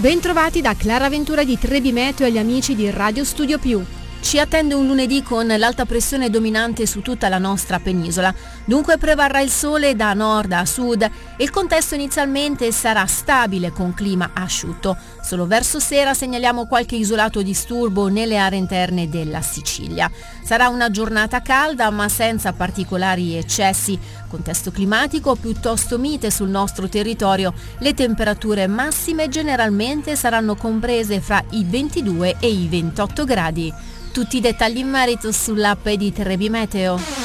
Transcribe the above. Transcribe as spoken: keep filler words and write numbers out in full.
Bentrovati da Clara Ventura di Trebi Meteo e agli amici di Radio Studio Più. Ci attende un lunedì con l'alta pressione dominante su tutta la nostra penisola. Dunque prevarrà il sole da nord a sud e il contesto inizialmente sarà stabile con clima asciutto. Solo verso sera segnaliamo qualche isolato disturbo nelle aree interne della Sicilia. Sarà una giornata calda ma senza particolari eccessi. Contesto climatico piuttosto mite sul nostro territorio. Le temperature massime generalmente saranno comprese fra i ventidue e i ventotto gradi. Tutti i dettagli in merito sull'app di Trebi Meteo.